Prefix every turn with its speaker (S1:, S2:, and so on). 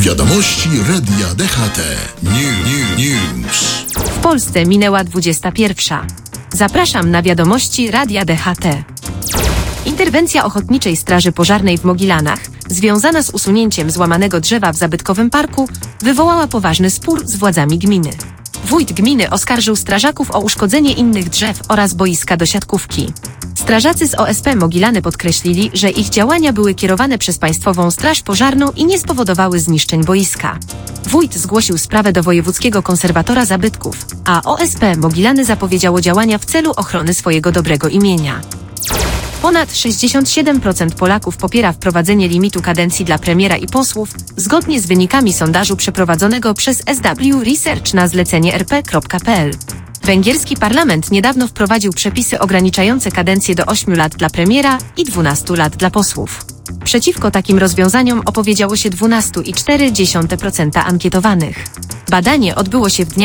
S1: Wiadomości Radia DHT. News.
S2: W Polsce minęła 21. Zapraszam na wiadomości Radia DHT. Interwencja Ochotniczej Straży Pożarnej w Mogilanach, związana z usunięciem złamanego drzewa w zabytkowym parku, wywołała poważny spór z władzami gminy. Wójt gminy oskarżył strażaków o uszkodzenie innych drzew oraz boiska do siatkówki. Strażacy z OSP Mogilany podkreślili, że ich działania były kierowane przez Państwową Straż Pożarną i nie spowodowały zniszczeń boiska. Wójt zgłosił sprawę do wojewódzkiego konserwatora zabytków, a OSP Mogilany zapowiedziało działania w celu ochrony swojego dobrego imienia. Ponad 67% Polaków popiera wprowadzenie limitu kadencji dla premiera i posłów, zgodnie z wynikami sondażu przeprowadzonego przez SW Research na zlecenie rp.pl. Węgierski parlament niedawno wprowadził przepisy ograniczające kadencję do 8 lat dla premiera i 12 lat dla posłów. Przeciwko takim rozwiązaniom opowiedziało się 12,4% ankietowanych. Badanie odbyło się w dniach